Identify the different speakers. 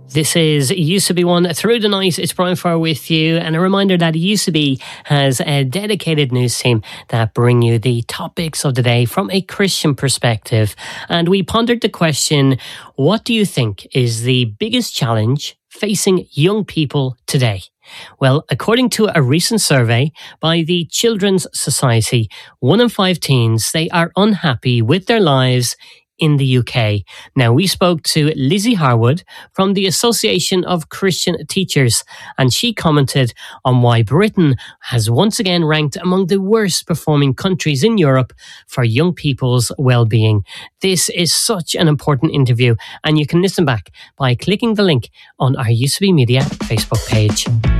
Speaker 1: This is Used to Be One through the night. It's Brian Farr with you, and a reminder that Used to Be has a dedicated news team that bring you the topics of the day from a Christian perspective. And we pondered the question, what do you think is the biggest challenge facing young people today? Well, according to a recent survey by the Children's Society, 1 in 5 teens, they are unhappy with their lives in the UK. Now, we spoke to Lizzie Harwood from the Association of Christian Teachers, and she commented on why Britain has once again ranked among the worst performing countries in Europe for young people's well-being. This is such an important interview, and you can listen back by clicking the link on our Used to Be Media Facebook page.